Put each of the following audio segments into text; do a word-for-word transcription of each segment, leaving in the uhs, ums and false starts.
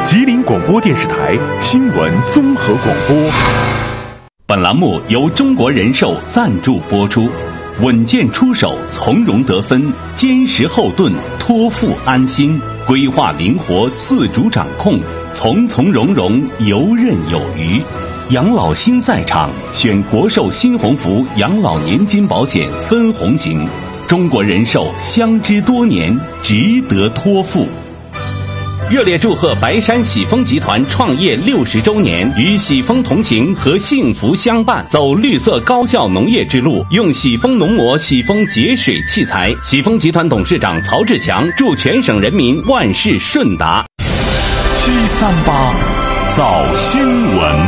吉林广播电视台新闻综合广播。 本栏目由中国人寿赞助播出。稳健出手，从容得分，坚实后盾，托付安心，规划灵活，自主掌控，从从容容，游刃有余。养老新赛场，选国寿新鸿福养老年金保险分红型。中国人寿相知多年，值得托付。热烈祝贺白山喜丰集团创业六十周年，与喜丰同行和幸福相伴，走绿色高效农业之路，用喜丰农膜、喜丰节水器材。喜丰集团董事长曹志强祝全省人民万事顺达。 七三八早新闻。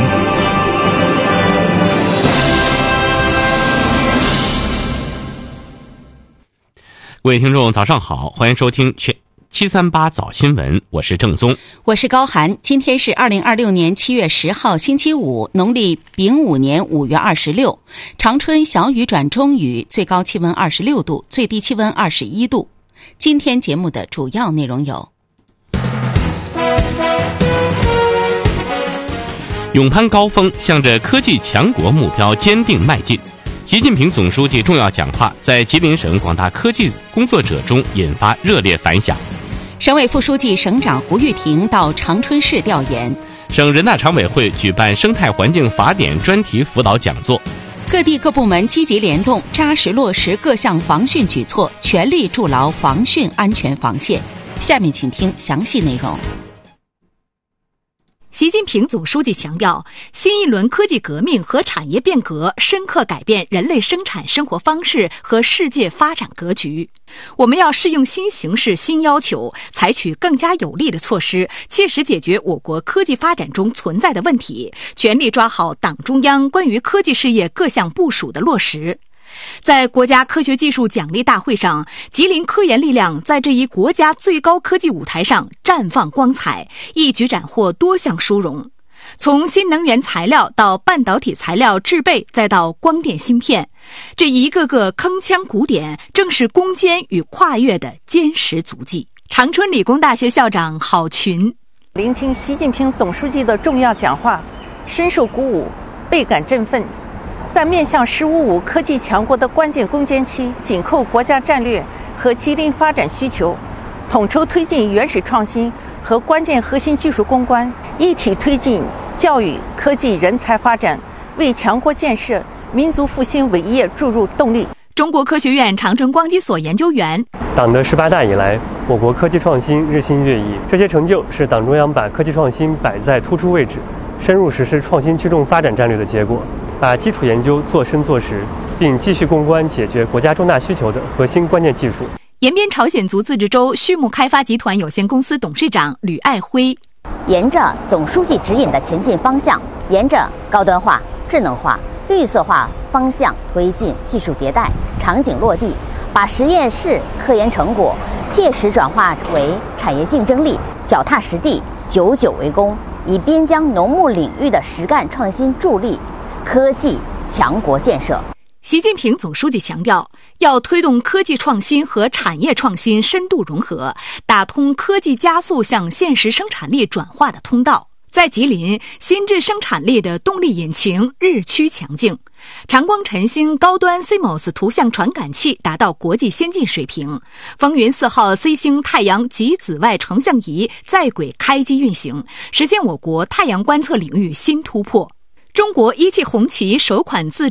各位听众早上好，欢迎收听全七三八早新闻，我是郑松， 我是高涵。今天是二零二六年七月十号星期五，农历丙午年五月二十六，长春小雨转中雨，最高气温二十六度，最低气温二十一度。今天节目的主要内容有： 勇攀高峰，向着科技强国目标坚定迈进。习近平总书记重要讲话在吉林省广大科技工作者中引发热烈反响。 省委副书记、省长胡玉婷到长春市调研。 省人大常委会举办生态环境法典专题辅导讲座。 各地各部门积极联动，扎实落实各项防汛举措，全力筑牢防汛安全防线。下面请听详细内容。 习近平总书记强调，新一轮科技革命和产业变革深刻改变人类生产生活方式和世界发展格局。我们要适应新形势、新要求，采取更加有力的措施，切实解决我国科技发展中存在的问题，全力抓好党中央关于科技事业各项部署的落实。在国家科学技术奖励大会上，吉林科研力量在这一国家最高科技舞台上绽放光彩，一举斩获多项殊荣。从新能源材料到半导体材料制备，再到光电芯片，这一个个铿锵鼓点正是攻坚与跨越的坚实足迹。长春理工大学校长郝群： 聆听习近平总书记的重要讲话，深受鼓舞，倍感振奋。在面向“十五五”科技强国的关键攻坚期，紧扣国家战略和吉林发展需求，统筹推进原始创新和关键核心技术攻关，一体推进教育、科技、人才发展，为强国建设、民族复兴伟业注入动力。 中国科学院长春光机所研究员： 党的十八大以来，我国科技创新日新月异，这些成就是党中央把科技创新摆在突出位置，深入实施创新驱动发展战略的结果。把基础研究做深做实，并继续攻关解决国家重大需求的核心关键技术。 延边朝鲜族自治州畜牧开发集团有限公司董事长吕爱辉： 沿着总书记指引的前进方向，沿着高端化、智能化、绿色化方向推进技术迭代、场景落地，把实验室科研成果切实转化为产业竞争力，脚踏实地、久久为功，以边疆农牧领域的实干创新助力科技强国建设。 习近平总书记强调，要推动科技创新和产业创新深度融合，打通科技加速向现实生产力转化的通道。在吉林，新质生产力的动力引擎日趋强劲，长光晨星高端 C M O S 图像传感器达到国际先进水平，风云四号 C 星太阳极紫外成像仪在轨开机运行，实现我国太阳观测领域新突破。中国一汽红旗首款自